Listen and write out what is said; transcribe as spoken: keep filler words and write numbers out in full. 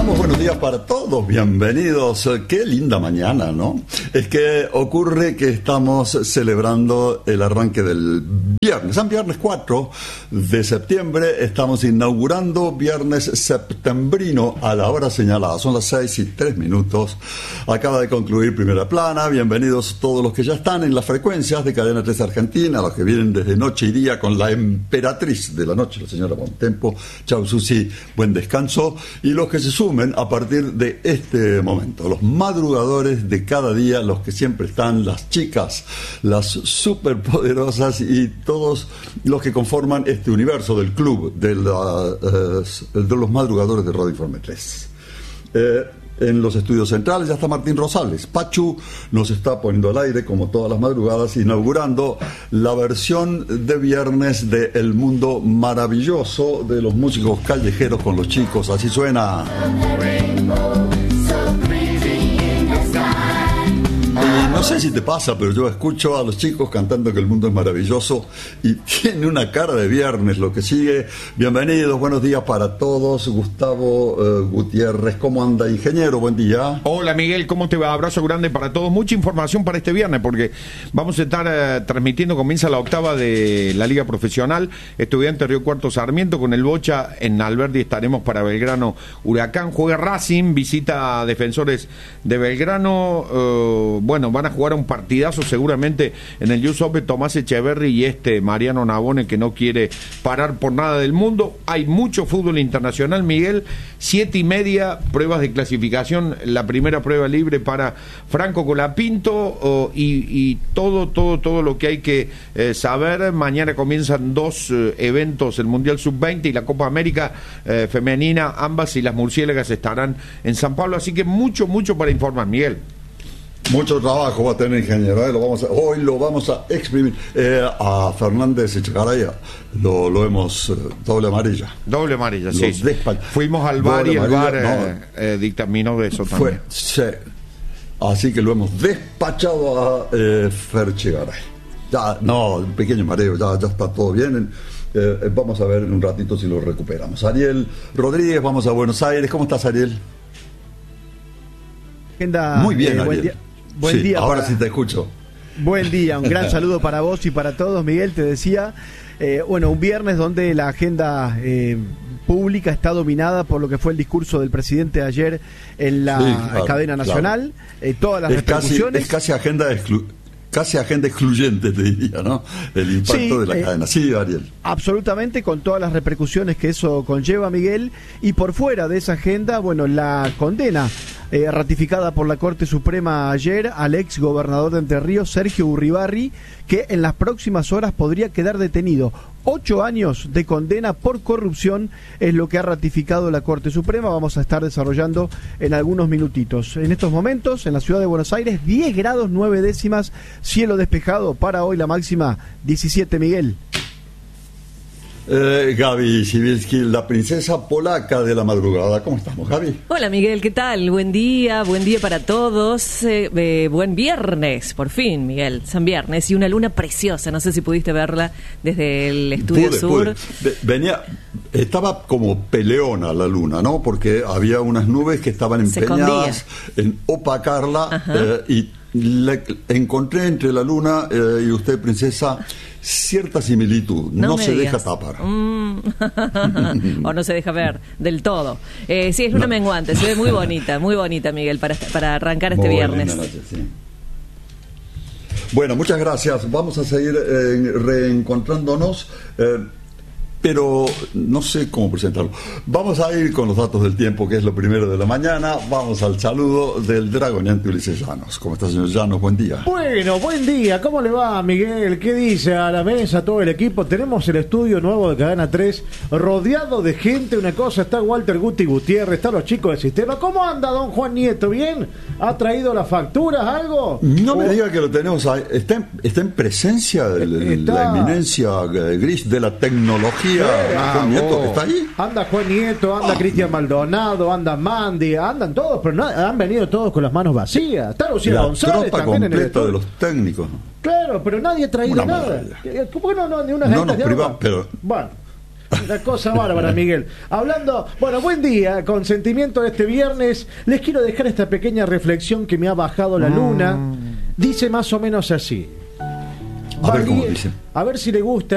Damos buenos días para todos, bienvenidos. Qué linda mañana, ¿no? Es que ocurre que estamos celebrando el arranque del viernes, San Viernes cuatro de septiembre, estamos inaugurando Viernes Septembrino a la hora señalada, son las seis y tres minutos. Acaba de concluir Primera Plana, bienvenidos todos los que ya están en las frecuencias de Cadena tres Argentina, los que vienen desde noche y día con la emperatriz de la noche, la señora Bontempo. Chau Susi, buen descanso. Y los que se sumen a partir de este momento, los madrugadores de cada día, los que siempre están, las chicas, las superpoderosas y todos los que conforman este universo del club de, la, eh, de los madrugadores de Radio Informe tres. Eh, En los estudios centrales ya está Martín Rosales. Pachu nos está poniendo al aire, como todas las madrugadas, inaugurando la versión de viernes de El Mundo Maravilloso de los músicos callejeros con los chicos. Así suena. Y no sé si te pasa, pero yo escucho a los chicos cantando que el mundo es maravilloso y tiene una cara de viernes lo que sigue. Bienvenidos, buenos días para todos. Gustavo eh, Gutiérrez, ¿cómo anda, ingeniero? Buen día. Hola Miguel, ¿cómo te va? Abrazo grande para todos. Mucha información para este viernes porque vamos a estar eh, transmitiendo, comienza la octava de la Liga Profesional, Estudiantes Río Cuarto Sarmiento con el Bocha en Alberdi, estaremos para Belgrano Huracán, juega Racing, visita a Defensores de Belgrano, eh, bueno, van a jugar un partidazo seguramente en el U S O P, Tomás Echeverri y este Mariano Nabone, que no quiere parar por nada del mundo. Hay mucho fútbol internacional, Miguel, siete y media, pruebas de clasificación, la primera prueba libre para Franco Colapinto, oh, y, y todo, todo, todo lo que hay que eh, saber. Mañana comienzan dos eh, eventos, el Mundial sub veinte y la Copa América eh, femenina, ambas, y las murciélagas estarán en San Pablo, así que mucho, mucho para informar, Miguel. Mucho trabajo va a tener, ingeniero, ¿eh? Lo vamos a, hoy lo vamos a exprimir. Eh, a Fernández Echegaray lo, lo hemos eh, doble amarilla. Doble amarilla, sí. Despa- Fuimos al bar y el bar no, eh, eh, dictaminó de eso fue, también. Sí. Así que lo hemos despachado a eh, Fer Echegaray. Ya, no, un pequeño mareo, ya, ya está todo bien. Eh, vamos a ver en un ratito si lo recuperamos. Ariel Rodríguez, vamos a Buenos Aires. ¿Cómo estás, Ariel? Agenda, Muy bien, eh, Ariel. buen día, buen sí, día ahora para, sí te escucho. Buen día, un gran saludo para vos y para todos. Miguel, te decía, eh, bueno, un viernes donde la agenda eh, pública está dominada por lo que fue el discurso del presidente ayer en la sí, claro, cadena nacional, claro. eh, todas las es repercusiones. Casi, es casi agenda exclu Casi agenda excluyente, te diría, ¿no? El impacto sí, de la eh, cadena. Sí, Ariel. Absolutamente, con todas las repercusiones que eso conlleva, Miguel. Y por fuera de esa agenda, bueno, la condena eh, ratificada por la Corte Suprema ayer al ex gobernador de Entre Ríos, Sergio Urribarri, que en las próximas horas podría quedar detenido. Ocho años de condena por corrupción es lo que ha ratificado la Corte Suprema. Vamos a estar desarrollando en algunos minutitos. En estos momentos, en la ciudad de Buenos Aires, diez grados nueve décimas, cielo despejado. Para hoy la máxima diecisiete, Miguel. Eh, Gaby Sibilski, la princesa polaca de la madrugada. ¿Cómo estamos, Gaby? Hola, Miguel, ¿qué tal? Buen día, buen día para todos. Eh, eh, buen viernes, por fin, Miguel. San Viernes y una luna preciosa. No sé si pudiste verla desde el Estudio Pude, Sur. pude. Venía, estaba como peleona la luna, ¿no? Porque había unas nubes que estaban empeñadas en opacarla, eh, y le, encontré entre la luna eh, y usted, princesa, cierta similitud. No, no se digas. Deja tapar. Mm. O no se deja ver del todo. Eh, sí, es luna no. menguante. Se ve muy bonita, muy bonita, Miguel, para, para arrancar este muy viernes. Noche, sí. Bueno, muchas gracias. Vamos a seguir eh, reencontrándonos. Eh, pero no sé cómo presentarlo. Vamos a ir con los datos del tiempo, que es lo primero de la mañana. Vamos al saludo del dragoneante Ulises Llanos. ¿Cómo está, señor Llanos? Buen día. Bueno, buen día. ¿Cómo le va, Miguel? ¿Qué dice a la mesa todo el equipo? Tenemos el estudio nuevo de Cadena tres, rodeado de gente. Una cosa, está Walter Guti Gutiérrez, están los chicos del sistema. ¿Cómo anda don Juan Nieto? ¿Bien? ¿Ha traído las facturas, algo? No ¿O... me diga que lo tenemos ahí. Está en, está en presencia de está... la eminencia gris de la tecnología. Ah, Juan Nieto, oh. ¿está ahí? Anda Juan Nieto, anda oh. Cristian Maldonado, anda Mandy, andan todos, pero no, han venido todos con las manos vacías. Está Lucía la González tropa también en el completa de los técnicos. Claro, pero nadie ha traído una nada. Maravilla. ¿Cómo no, no, ni una no nos de priva, pero bueno. Una cosa bárbara, Miguel. Hablando, bueno, buen día, con sentimiento de este viernes, les quiero dejar esta pequeña reflexión que me ha bajado la luna. Dice más o menos así. A ver cómo Vali- dice. A ver si le gusta.